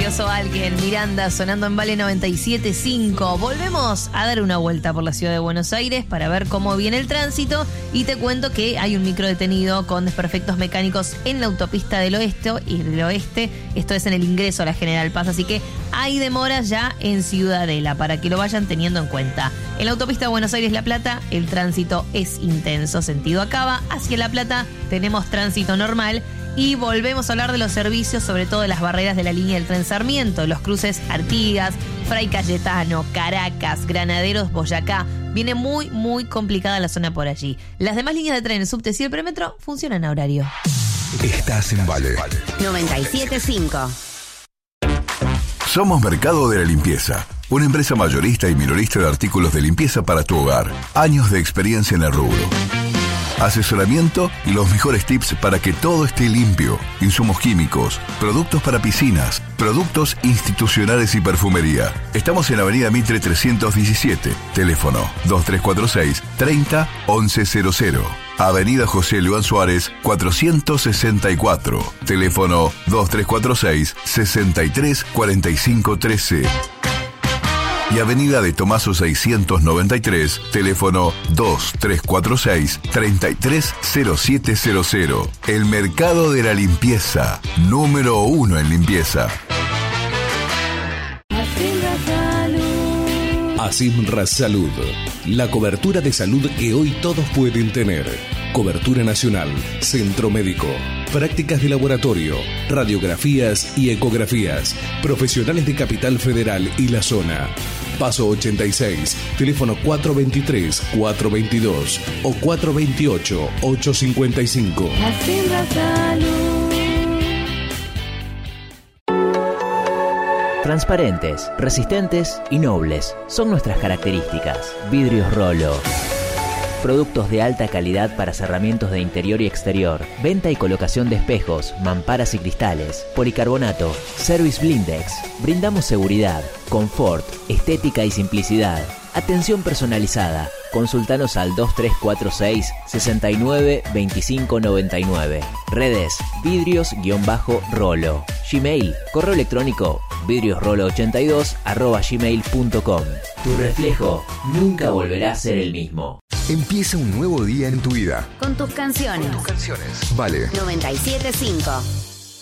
nervioso alguien. Miranda sonando en Vale 97.5. Volvemos a dar una vuelta por la ciudad de Buenos Aires para ver cómo viene el tránsito. Y te cuento que hay un micro detenido con desperfectos mecánicos en la autopista del oeste. Esto es en el ingreso a la General Paz. Así que hay demoras ya en Ciudadela para que lo vayan teniendo en cuenta. En la autopista Buenos Aires-La Plata el tránsito es intenso. Sentido Acaba. Hacia La Plata tenemos tránsito normal. Y volvemos a hablar de los servicios, sobre todo de las barreras de la línea del tren Sarmiento, los cruces Artigas, Fray Cayetano, Caracas, Granaderos, Boyacá. Viene muy, muy complicada la zona por allí. Las demás líneas de tren, el subte y el premetro funcionan a horario. Estás en Vale 97.5. Somos Mercado de la Limpieza, una empresa mayorista y minorista de artículos de limpieza para tu hogar. Años de experiencia en el rubro. Asesoramiento y los mejores tips para que todo esté limpio. Insumos químicos, productos para piscinas, productos institucionales y perfumería. Estamos en Avenida Mitre 317. Teléfono 2346 30 1100. Avenida José Luan Suárez 464. Teléfono 2346 63 45 13. Y Avenida de Tomaso 693, teléfono 2346 330700. El Mercado de la Limpieza, número 1 en limpieza. Asimra Salud, la cobertura de salud que hoy todos pueden tener. Cobertura nacional, centro médico, prácticas de laboratorio, radiografías y ecografías, profesionales de Capital Federal y la zona. Paso 86, teléfono 423-422 o 428-855. Asimra Salud. Transparentes, resistentes y nobles son nuestras características. Vidrios Rolo. Productos de alta calidad para cerramientos de interior y exterior. Venta y colocación de espejos, mamparas y cristales. Policarbonato. Service Blindex. Brindamos seguridad, confort, estética y simplicidad. Atención personalizada. Consultanos al 2346 69 25 99. Redes vidrios-rolo. Gmail, correo electrónico vidriosrolo82@gmail.com. Tu reflejo nunca volverá a ser el mismo. Empieza un nuevo día en tu vida. Con tus canciones. Vale 97.5.